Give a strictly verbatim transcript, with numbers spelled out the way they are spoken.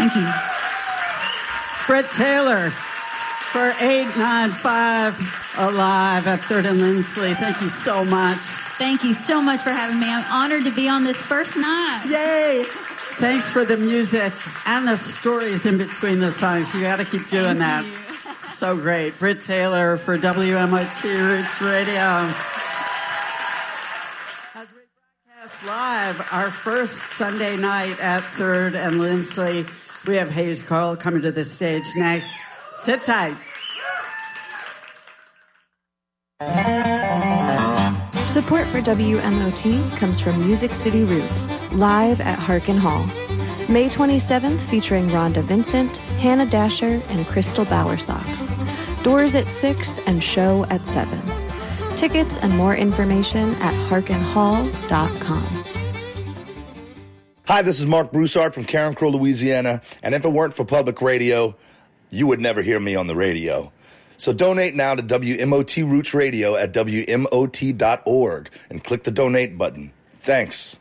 Thank you. Britt Taylor for eight ninety-five Alive at third and Lindsley. Thank you so much. Thank you so much for having me. I'm honored to be on this first night. Yay! Thanks for the music and the stories in between the songs. You got to keep doing Thank that. you. So great. Britt Taylor for W M O T Roots Radio. As we broadcast live our first Sunday night at third and Lindsley, we have Hayes Carl coming to the stage next. Sit tight. Support for W M O T comes from Music City Roots, live at Harkin Hall. May twenty-seventh, featuring Rhonda Vincent, Hannah Dasher, and Crystal Bowersox. Doors at six and show at seven. Tickets and more information at harkin hall dot com. Hi, this is Mark Broussard from Carencro, Crow, Louisiana, and if it weren't for public radio, you would never hear me on the radio. So donate now to W M O T Roots Radio at W M O T dot org and click the donate button. Thanks.